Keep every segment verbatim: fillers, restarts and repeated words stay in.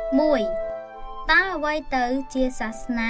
មួយ តើអ្វីទៅជាសាសនា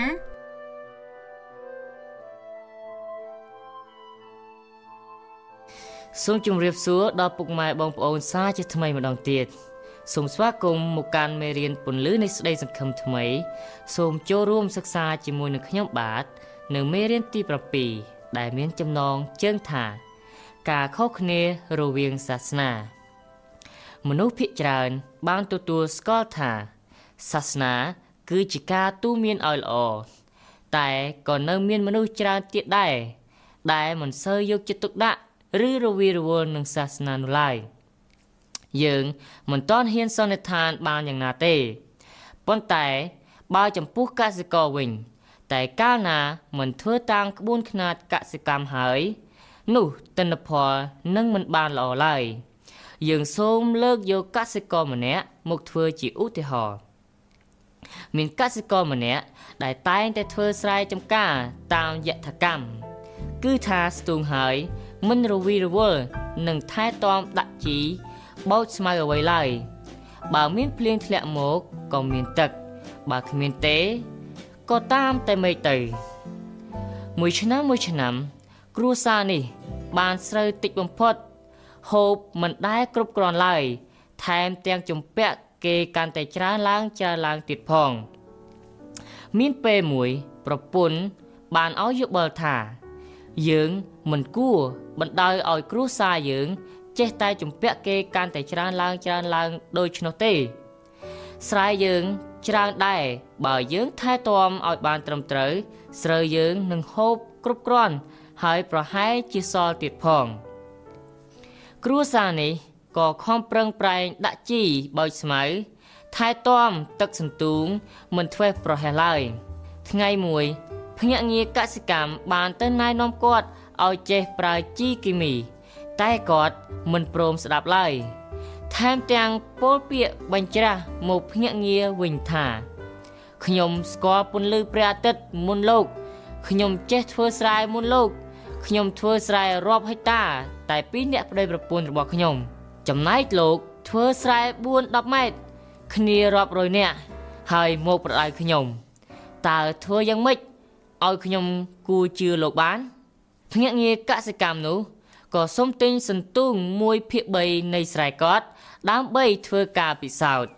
សូមជម្រាបសួរដល់ពុកម៉ែបងប្អូនសាជាថ្មីម្ដងទៀតសូមស្វាគមន៍មកកាន់មេរៀនពន្លឺនៃស្ដីសង្ឃឹមថ្មីសូមចូលរួមសិក្សាជាមួយនឹងខ្ញុំបាទនៅមេរៀនទីប្រាំពីរដែលមានចំណងជើងថាការខុសគ្នារវាងសាសនាមនុស្សភាគច្រើនបានទទួលស្គាល់ថាសាសនាគឺជាការទូន្មានឲ្យល្អតែក៏នៅមានមនុស្សច្រើនទៀតដែរដែលមិនសូវយកចិត្តទុកដាក់ឬរវីរវល់នឹងសាសនានោះឡើយយើងមិនទាន់ហ៊ានសន្និដ្ឋានបានយ៉ាងណាទេប៉ុន្តែបើចំពោះកសិករវិញតែកាលណាមិនធ្វើតាមក្បួនខ្នាតកសិកម្មហើយនោះទិន្នផលនឹងមិនបានល្អឡើយយើងសូមលើកយកកសិករម្នាក់មកធ្វើជាឧទាហរណ៍មានកសិករម្នាក់ដែលតែងតែធ្វើស្រែចម្ការតាមយថាកម្មគឺថាស្ទូងហើយមិនរវីរវល់នឹងថែទាំដាក់ជីបោចស្មៅអ្វីឡើយបើមានភ្លៀងធ្លាក់មកក៏មានទឹកបើគ្មានទេក៏តាមតែមេឃទៅមួយឆ្នាំមួយឆ្នាំគ្រួសារនេះបានស្រូវតិចបំផុតហូបមិនដែលគ្រប់គ្រាន់ឡើយថែមទាំងជំពាក់គេកាន់តែច្រើនឡើងច្រើនឡើងទៀតផងមានពេលមួយប្រពន្ធបានឲ្យយោបល់ថាយើងមិនគួរបណ្ដោយឲ្យគ្រួសារយើងចេះតែជំពាក់គេកាន់តែច្រើនឡើងច្រើនឡើងដូច្នោះទេស្រែយើងច្រើនដែរបើយើងថែទាំឲ្យបានត្រឹមត្រូវស្រូវយើងនឹងហូបគ្រប់គ្រាន់ហើយប្រហែលជាសល់ទៀតផងគ្រួសារនេះក៏ខំប្រឹងប្រែងដាក់ជីបោចស្មៅថែទាំទឹកសន្ទូងមិនធ្វេសប្រហែសឡើយថ្ងៃមួយភ្នាក់ងារកសិកម្មបានទៅណែនាំគាត់ឲ្យចេះប្រើជីគីមីតែគាត់មិនព្រមស្ដាប់ឡើយថែមទាំងពោលពាក្យបញ្ច្រាស់មកភ្នាក់ងារវិញថាខ្ញុំស្គាល់ពន្លឺព្រះអាទិត្យមុនលោកខ្ញុំចេះធ្វើស្រែមុនលោកខ្ញុំធ្វើស្រែរាប់ហិកតាតែពីរអ្នកប្តីប្រពន្ធរបស់ខ្ញុំចំណែកលោកធ្វើស្រែបួនដប់ម៉ែត្រគ្នារាប់រយនាក់ហើយមកប្រដៅខ្ញុំតើធ្វើយ៉ាងម៉េចឲ្យខ្ញុំគួរជឿលោកបានភ្នាក់ងារកសិកម្មនោះក៏សុំទិញសន្ទូងមួយភាគបីនៃស្រែគាត់ដើម្បីធ្វើការពិសោធន៍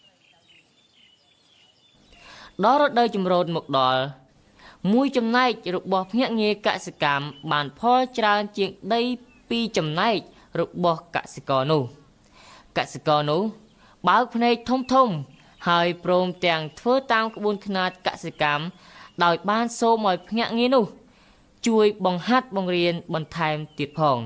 ដល់រដូវចម្រូតមកដល់មួយចំណែករបស់ភ្នាក់ងារកសិកម្មបានផលច្រើនជាងដីពីរចំណែករបស់កសិករនោះកសិករនោះបើកភ្នែកធំធំហើយព្រមទាំងធ្វើតាមក្បួនខ្នាតកសិកម្មដោយបានសូមឲ្យភ្នាក់ងារនោះជួយបង្ហាត់បង្រៀនបន្ថែមទៀតផង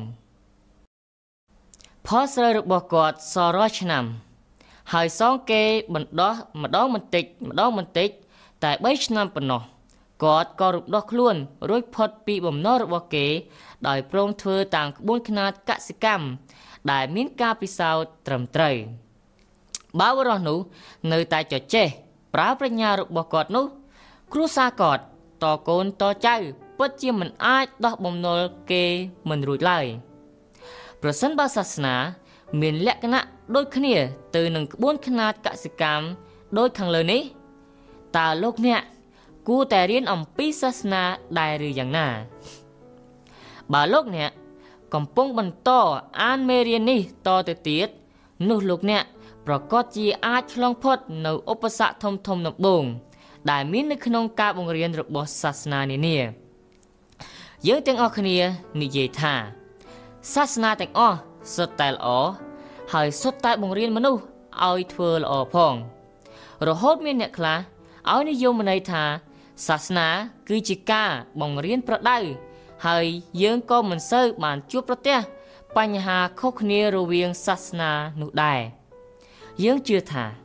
ផលស្រូវរបស់គាត់សល់រាល់ឆ្នាំហើយសងគេបណ្ដោះម្ដងបន្តិចម្ដងបន្តិចតែបីឆ្នាំប៉ុណ្ណោះគាត់ក៏រំដោះខ្លួនរួចផុតពីបំណុលរបស់គេដោយព្រមធ្វើតាមក្បួនខ្នាតកសិកម្មដែលមានការពិសោធន៍ត្រឹមត្រូវបើបុរសនោះនៅតែចចេះប្រើប្រាជ្ញារបស់គាត់នោះគ្រួសារគាត់តកូនតចៅពិតជាមិនអាចដោះបំណុលគេមិនរួចឡើយប្រសិនបើសាសនាមានលក្ខណៈដូចគ្នាទៅនឹងក្បួនខ្នាតកសិកម្មដូចខាងលើនេះតើលោកអ្នកគួរតែរៀនអំពីសាសនាដែរឬយ៉ាងណាបើលោកអ្នកកំពុងបន្តអានមេរៀននេះតទៅទៀតនោះលោកអ្នកប្រកាសជាអាចឆ្លងផុតនៅឧបសគ្គធំធំដំបូងដែលមាននៅក្នុងការបង្រៀនរបស់សាសនានានាយើងទាំងអស់គ្នានិយាយថាសាសនាទាំងអស់សុទ្ធតែល្អហើយសុទ្ធតែបង្រៀនមនុស្សឲ្យធ្វើល្អផងរហូតមានអ្នកខ្លះឲ្យនិយមន័យថាសាសនាគឺជាការបង្រៀនប្រដៅហើយយើងក៏មិនសូវបានជួបប្រទះបញ្ហាខុសគ្នារវាងសាសនានោះដែរយើងជឿថា